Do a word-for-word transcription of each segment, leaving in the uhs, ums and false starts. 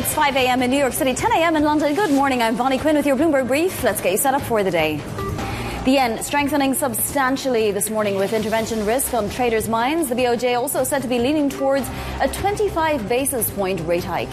It's five a.m. in New York City, ten a.m. in London. Good morning, I'm Bonnie Quinn with your Bloomberg Brief. Let's get you set up for the day. The yen strengthening substantially this morning with intervention risk on traders' minds. The B O J also said to be leaning towards a twenty-five basis point rate hike.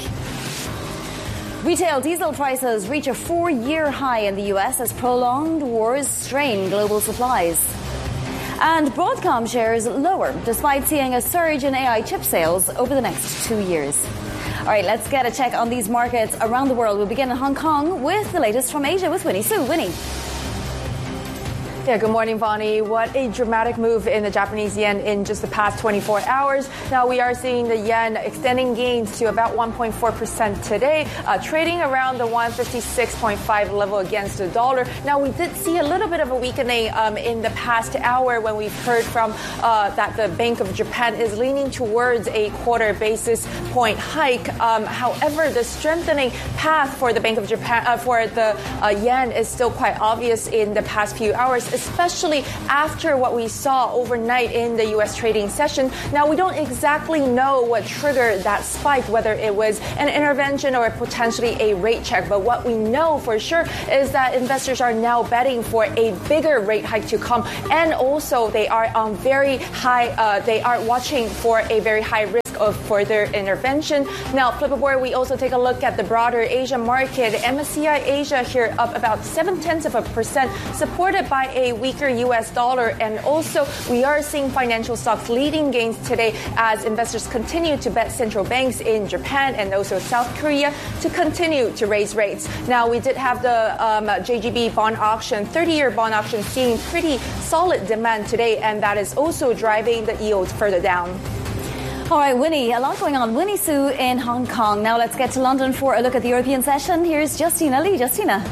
Retail diesel prices reach a four-year high in the U S as prolonged wars strain global supplies. And Broadcom shares lower despite seeing a surge in A I chip sales over the next two years. All right, let's get a check on these markets around the world. We'll begin in Hong Kong with the latest from Asia with Winnie Su. Winnie. Yeah, good morning, Bonnie. What a dramatic move in the Japanese yen in just the past twenty-four hours. Now we are seeing the yen extending gains to about one point four percent today, uh, trading around the one fifty-six point five level against the dollar. Now we did see a little bit of a weakening um, in the past hour when we've heard from uh, that the Bank of Japan is leaning towards a quarter basis point hike. Um, however, the strengthening path for the Bank of Japan, uh, for the uh, yen is still quite obvious in the past few hours, especially after what we saw overnight in the U S trading session. Now, we don't exactly know what triggered that spike, whether it was an intervention or potentially a rate check. But what we know for sure is that investors are now betting for a bigger rate hike to come. And also they are on very high, uh, they are watching for a very high risk of further intervention. Now, flip aboard, we also take a look at the broader Asia market. M S C I Asia here up about seven tenths of a percent, supported by a weaker U S dollar. And also, we are seeing financial stocks leading gains today as investors continue to bet central banks in Japan and also South Korea to continue to raise rates. Now, we did have the um, J G B bond auction, thirty-year bond auction, seeing pretty solid demand today, and that is also driving the yields further down. All right, Winnie, a lot going on. Winnie Su in Hong Kong. Now let's get to London for a look at the European session. Here's Justina Lee. Justina.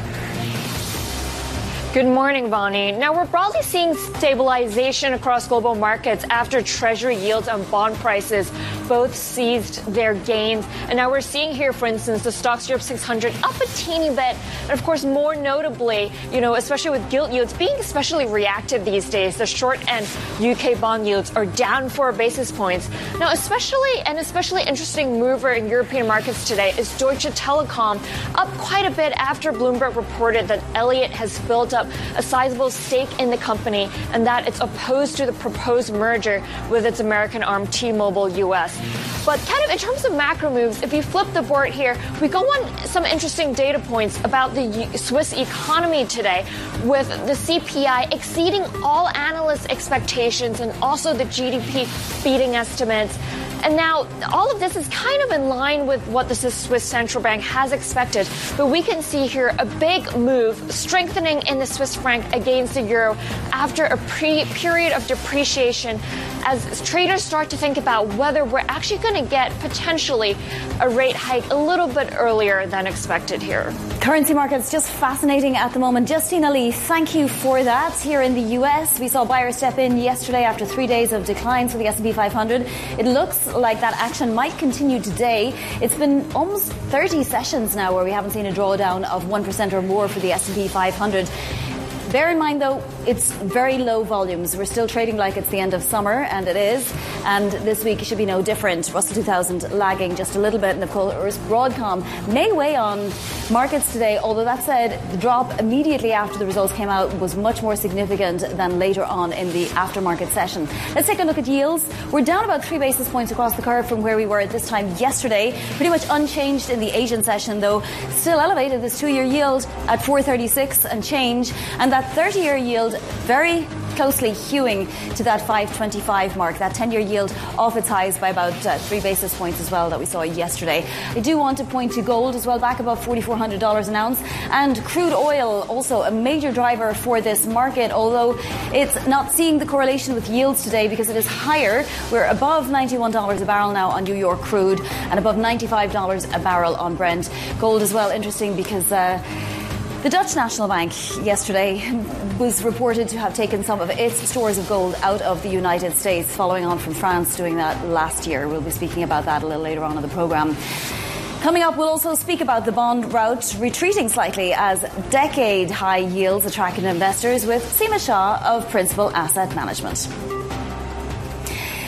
Good morning, Bonnie. Now, we're broadly seeing stabilization across global markets after Treasury yields and bond prices both seized their gains. And now we're seeing here, for instance, the Stocks Europe six hundred up a teeny bit. And, of course, more notably, you know, especially with gilt yields being especially reactive these days, the short-end U K bond yields are down four basis points. Now, especially an especially interesting mover in European markets today is Deutsche Telekom, up quite a bit after Bloomberg reported that Elliott has built up a sizable stake in the company and that it's opposed to the proposed merger with its American arm T-Mobile U S. But kind of in terms of macro moves, if you flip the board here, we go on some interesting data points about the Swiss economy today, with the C P I exceeding all analysts' expectations and also the G D P beating estimates. And now all of this is kind of in line with what the Swiss Central Bank has expected. But we can see here a big move, strengthening in the Swiss franc against the euro after a pre- period of depreciation, as traders start to think about whether we're actually going to get potentially a rate hike a little bit earlier than expected here. Currency markets just fascinating at the moment. Justina Lee, thank you for that. Here in the U S, we saw buyers step in yesterday after three days of declines for the S and P five hundred. It looks like that action might continue today. It's been almost thirty sessions now where we haven't seen a drawdown of one percent or more for the S and P five hundred. Bear in mind, though, it's very low volumes. We're still trading like it's the end of summer, and it is. And this week should be no different. Russell two thousand lagging just a little bit. And, of course, Broadcom may weigh on markets today. Although that said, the drop immediately after the results came out was much more significant than later on in the aftermarket session. Let's take a look at yields. We're down about three basis points across the curve from where we were at this time yesterday. Pretty much unchanged in the Asian session, though. Still elevated, this two-year yield at four thirty-six and change. And that thirty-year yield very closely hewing to that five twenty-five mark. That ten-year yield off its highs by about uh, three basis points as well that we saw yesterday. I do want to point to gold as well, back above forty-four hundred dollars an ounce. And crude oil, also a major driver for this market, although it's not seeing the correlation with yields today because it is higher. We're above ninety-one dollars a barrel now on New York crude and above ninety-five dollars a barrel on Brent. Gold as well, interesting because uh, the Dutch National Bank yesterday was reported to have taken some of its stores of gold out of the United States, following on from France doing that last year. We'll be speaking about that a little later on in the programme. Coming up, we'll also speak about the bond route retreating slightly as decade-high yields attracted investors with Seema Shah of Principal Asset Management.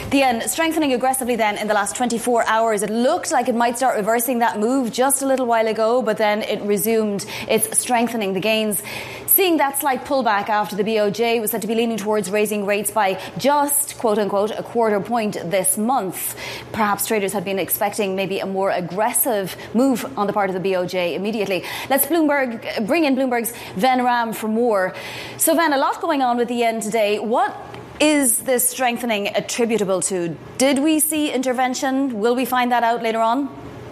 The yen strengthening aggressively then in the last twenty-four hours. It looked like it might start reversing that move just a little while ago, but then it resumed its strengthening. The gains seeing that slight pullback after the B O J was said to be leaning towards raising rates by just, quote unquote, a quarter point this month. Perhaps traders had been expecting maybe a more aggressive move on the part of the B O J immediately. Let's Bloomberg bring in Bloomberg's Ven Ram for more. So Ven, a lot going on with the yen today. What is this strengthening attributable to? Did we see intervention? Will we find that out later on?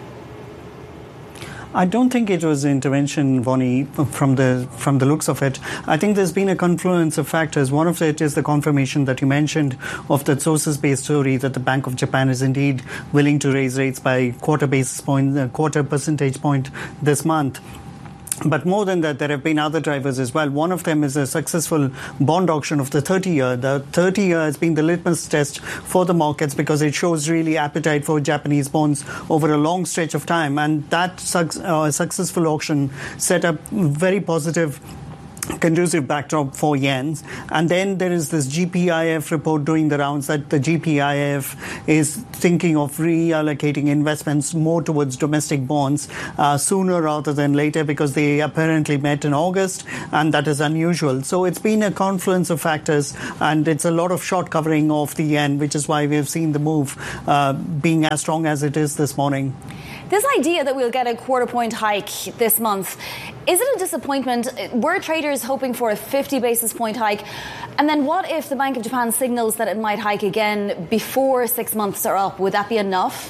I don't think it was intervention, Bonnie, from the from the looks of it. I think there's been a confluence of factors. One of it is the confirmation that you mentioned of the sources-based story that the Bank of Japan is indeed willing to raise rates by quarter basis point, a quarter percentage point this month. But more than that, there have been other drivers as well. One of them is a successful bond auction of the thirty-year. The thirty-year has been the litmus test for the markets because it shows really appetite for Japanese bonds over a long stretch of time. And that su- uh, successful auction set up very positive conducive backdrop for yens. And then there is this G P I F report doing the rounds that the G P I F is thinking of reallocating investments more towards domestic bonds uh, sooner rather than later because they apparently met in August, and that is unusual. So it's been a confluence of factors, and it's a lot of short covering of the yen, which is why we've seen the move uh, being as strong as it is this morning. This idea that we'll get a quarter point hike this month, is it a disappointment? Were traders hoping for a fifty basis point hike? And then what if the Bank of Japan signals that it might hike again before six months are up? Would that be enough?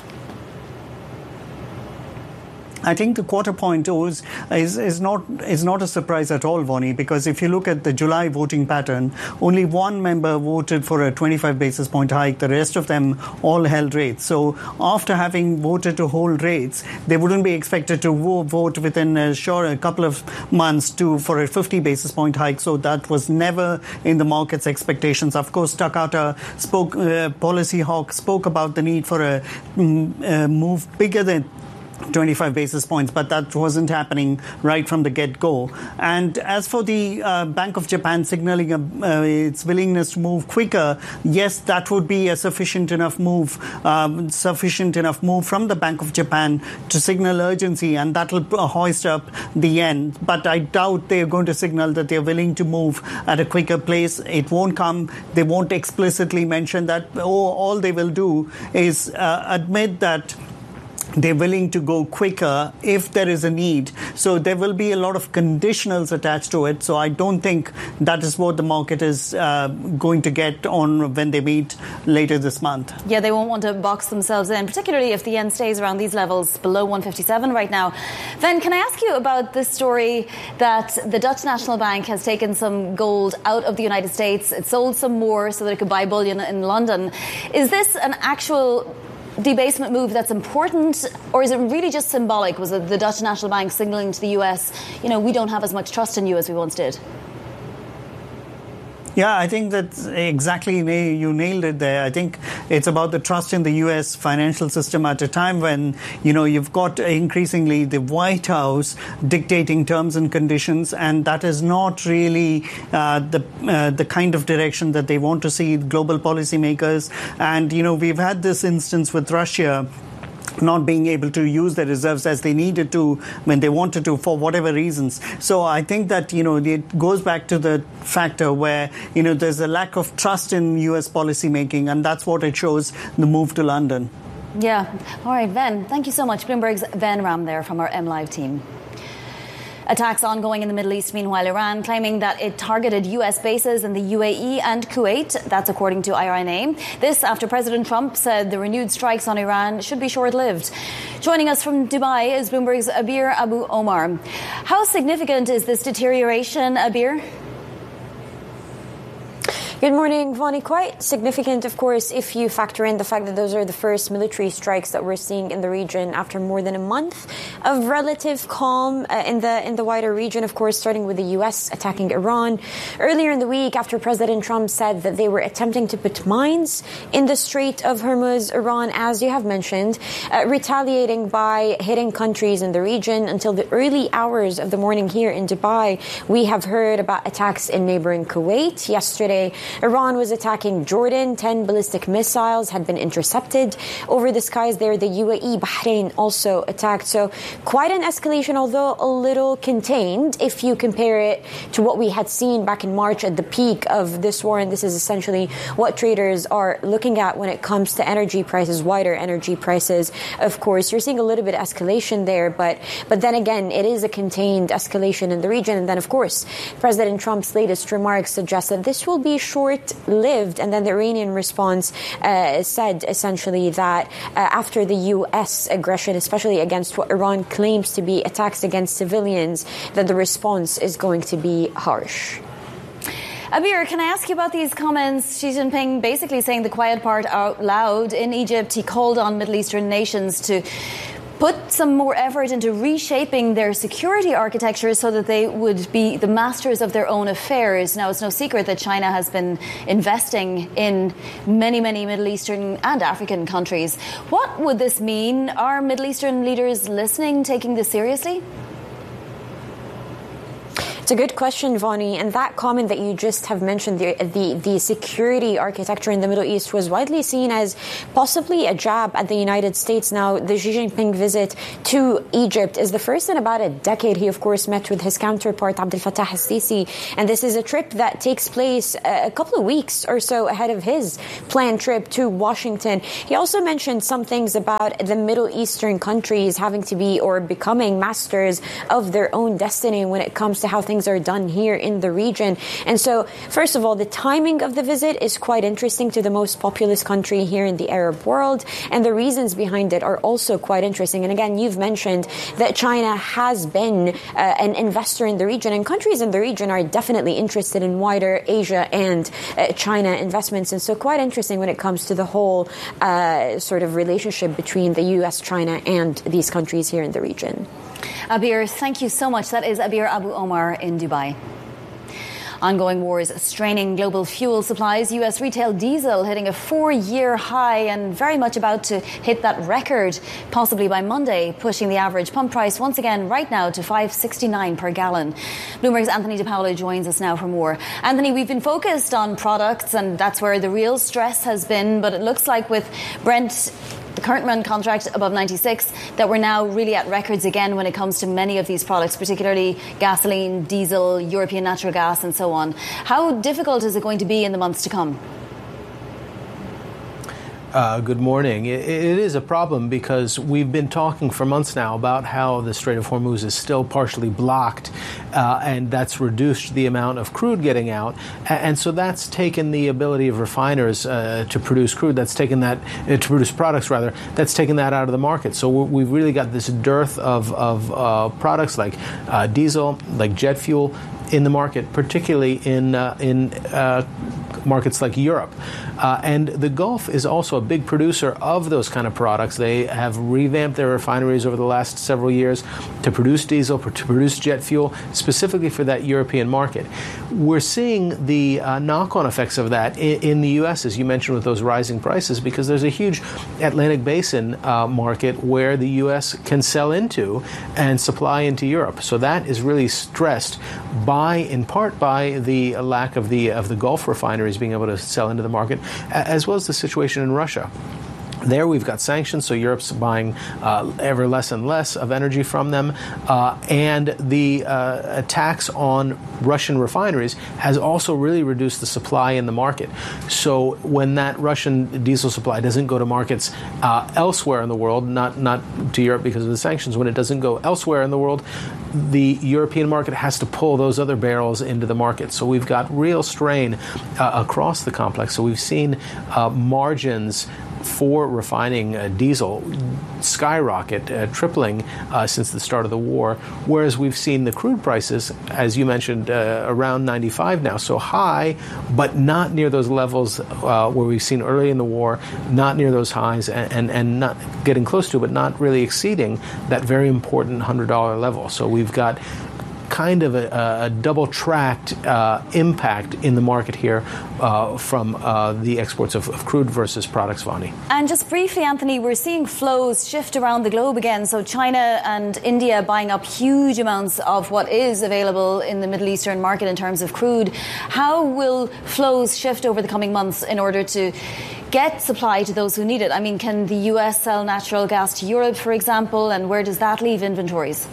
I think the quarter point is, is, is not is not a surprise at all, Bonnie, because if you look at the July voting pattern, only one member voted for a twenty-five basis point hike. The rest of them all held rates. So after having voted to hold rates, they wouldn't be expected to vote within a, short, a couple of months to for a fifty basis point hike. So that was never in the market's expectations. Of course, Takata spoke, uh, policy hawk spoke about the need for a, a move bigger than twenty-five basis points, but that wasn't happening right from the get-go. And as for the uh, Bank of Japan signaling uh, its willingness to move quicker, yes, that would be a sufficient enough move, um, sufficient enough move from the Bank of Japan to signal urgency, and that will hoist up the yen. But I doubt they're going to signal that they're willing to move at a quicker pace. It won't come. They won't explicitly mention that. Oh, all they will do is uh, admit that they're willing to go quicker if there is a need. So there will be a lot of conditionals attached to it. So I don't think that is what the market is uh, going to get on when they meet later this month. Yeah, they won't want to box themselves in, particularly if the yen stays around these levels below one fifty-seven right now. Then can I ask you about this story that the Dutch National Bank has taken some gold out of the United States. It sold some more so that it could buy bullion in London. Is this an actual debasement move that's important, or is it really just symbolic? Was it the Dutch National Bank signaling to the U S, you know, we don't have as much trust in you as we once did? Yeah, I think that's exactly, you nailed it there. I think it's about the trust in the U S financial system at a time when, you know, you've got increasingly the White House dictating terms and conditions, and that is not really uh, the uh, the kind of direction that they want to see global policymakers. And, you know, we've had this instance with Russia not being able to use their reserves as they needed to when they wanted to for whatever reasons. So I think that, you know, it goes back to the factor where, you know, there's a lack of trust in U S policy making, and that's what it shows, the move to London. Yeah. All right, Ven, thank you so much. Bloomberg's Ven Ram there from our M Live team. Attacks ongoing in the Middle East. Meanwhile, Iran claiming that it targeted U S bases in the U A E and Kuwait. That's according to I R N A. This after President Trump said the renewed strikes on Iran should be short-lived. Joining us from Dubai is Bloomberg's Abir Abu Omar. How significant is this deterioration, Abir? Good morning, Vonnie. Quite significant, of course, if you factor in the fact that those are the first military strikes that we're seeing in the region after more than a month of relative calm uh, in the in the wider region, of course, starting with the U S attacking Iran. Earlier in the week, after President Trump said that they were attempting to put mines in the Strait of Hormuz, Iran, as you have mentioned, uh, retaliating by hitting countries in the region. Until the early hours of the morning here in Dubai, we have heard about attacks in neighboring Kuwait. Yesterday, Iran was attacking Jordan. ten ballistic missiles had been intercepted over the skies there. The U A E, Bahrain also attacked. So quite an escalation, although a little contained if you compare it to what we had seen back in March at the peak of this war. And this is essentially what traders are looking at when it comes to energy prices, wider energy prices. Of course, you're seeing a little bit of escalation there, but but then again, it is a contained escalation in the region. And then, of course, President Trump's latest remarks suggest that this will be short-lived. And then the Iranian response uh, said essentially that uh, after the U S aggression, especially against what Iran claims to be attacks against civilians, that the response is going to be harsh. Abir, can I ask you about these comments? Xi Jinping basically saying the quiet part out loud. In Egypt, he called on Middle Eastern nations to put some more effort into reshaping their security architecture so that they would be the masters of their own affairs. Now, it's no secret that China has been investing in many, many Middle Eastern and African countries. What would this mean? Are Middle Eastern leaders listening, taking this seriously? It's a good question, Vonnie. And that comment that you just have mentioned, the, the, the security architecture in the Middle East was widely seen as possibly a jab at the United States. Now, the Xi Jinping visit to Egypt is the first in about a decade. He, of course, met with his counterpart, Abdel Fattah al-Sisi. And this is a trip that takes place a couple of weeks or so ahead of his planned trip to Washington. He also mentioned some things about the Middle Eastern countries having to be or becoming masters of their own destiny when it comes to how things are done here in the region. And so, first of all, the timing of the visit is quite interesting to the most populous country here in the Arab world, and the reasons behind it are also quite interesting. And again, you've mentioned that China has been uh, an investor in the region, and countries in the region are definitely interested in wider Asia and uh, China investments. And so quite interesting when it comes to the whole uh, sort of relationship between the U S, China, and these countries here in the region. Abir, thank you so much. That is Abir Abu Omar in Dubai. Ongoing wars straining global fuel supplies. U S retail diesel hitting a four-year high and very much about to hit that record, possibly by Monday, pushing the average pump price once again right now to five sixty-nine per gallon. Bloomberg's Anthony DePaolo joins us now for more. Anthony, we've been focused on products, and that's where the real stress has been, but it looks like with Brent, the current run contract above ninety-six, that we're now really at records again when it comes to many of these products, particularly gasoline, diesel, European natural gas and so on. How difficult is it going to be in the months to come? Uh, good morning. It, it is a problem because we've been talking for months now about how the Strait of Hormuz is still partially blocked, uh, and that's reduced the amount of crude getting out. And, and so that's taken the ability of refiners uh, to produce crude, that's taken that, uh, to produce products rather, that's taken that out of the market. So we're, we've really got this dearth of, of uh, products like uh, diesel, like jet fuel in the market, particularly in, uh, in uh, markets like Europe. Uh, and the Gulf is also a big producer of those kind of products. They have revamped their refineries over the last several years to produce diesel, to produce jet fuel, specifically for that European market. We're seeing the uh, knock-on effects of that in, in the U S, as you mentioned, with those rising prices, because there's a huge Atlantic Basin uh, market where the U S can sell into and supply into Europe. So that is really stressed by, in part, by the lack of the of the Gulf refineries being able to sell into the market, as well as the situation in Russia. There we've got sanctions, so Europe's buying uh, ever less and less of energy from them. Uh, and the uh, attacks on Russian refineries has also really reduced the supply in the market. So when that Russian diesel supply doesn't go to markets uh, elsewhere in the world, not, not to Europe because of the sanctions, when it doesn't go elsewhere in the world, the European market has to pull those other barrels into the market. So we've got real strain uh, across the complex. So we've seen uh, margins for refining uh, diesel skyrocket, uh, tripling uh, since the start of the war, whereas we've seen the crude prices, as you mentioned, uh, around ninety-five now, so high, but not near those levels uh, where we've seen early in the war, not near those highs, and, and, and not getting close to, but not really exceeding that very important one hundred dollar level. So we've got kind of a, a double-tracked uh, impact in the market here uh, from uh, the exports of, of crude versus products, Vani. And just briefly, Anthony, we're seeing flows shift around the globe again. So China and India buying up huge amounts of what is available in the Middle Eastern market in terms of crude. How will flows shift over the coming months in order to get supply to those who need it? I mean, can the U S sell natural gas to Europe, for example, and where does that leave inventories?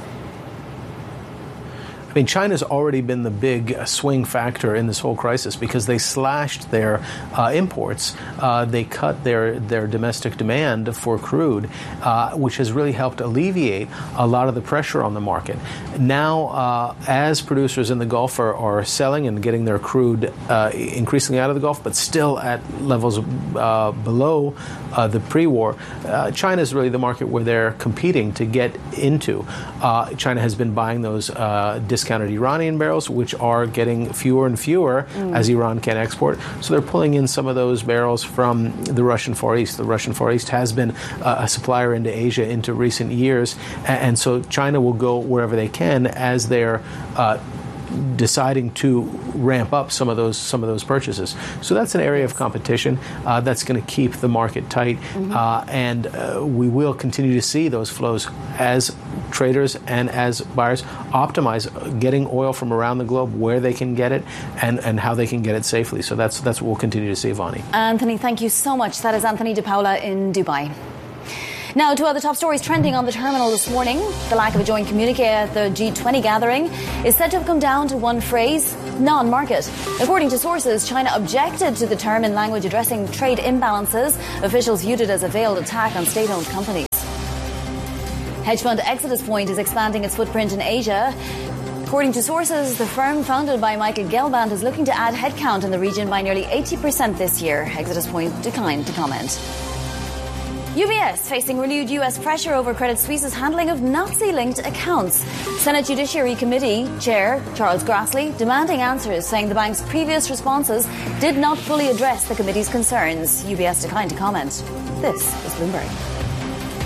I mean, China's already been the big uh, swing factor in this whole crisis because they slashed their uh, imports. Uh, they cut their, their domestic demand for crude, uh, which has really helped alleviate a lot of the pressure on the market. Now, uh, as producers in the Gulf are, are selling and getting their crude uh, increasingly out of the Gulf, but still at levels uh, below uh, the pre-war, uh, China is really the market where they're competing to get into. Uh, China has been buying those uh, discounted Iranian barrels, which are getting fewer and fewer mm. as Iran can export. So they're pulling in some of those barrels from the Russian Far East. The Russian Far East has been uh, a supplier into Asia into recent years, and, and so China will go wherever they can as they're uh, deciding to ramp up some of those some of those purchases. So that's an area of competition uh, that's going to keep the market tight, mm-hmm. uh, and uh, we will continue to see those flows as traders and as buyers optimize getting oil from around the globe where they can get it and, and how they can get it safely. So that's that's what we'll continue to see, Vani. Anthony, thank you so much. That is Anthony De Paula in Dubai. Now, two other top stories trending on the terminal this morning. The lack of a joint communique at the G twenty gathering is said to have come down to one phrase: non-market. According to sources, China objected to the term in language addressing trade imbalances. Officials viewed it as a veiled attack on state-owned companies. Hedge fund Exodus Point is expanding its footprint in Asia. According to sources, the firm founded by Michael Gelband is looking to add headcount in the region by nearly eighty percent this year. Exodus Point declined to comment. U B S facing renewed U S pressure over Credit Suisse's handling of Nazi-linked accounts. Senate Judiciary Committee Chair Charles Grassley demanding answers, saying the bank's previous responses did not fully address the committee's concerns. U B S declined to comment. This is Bloomberg.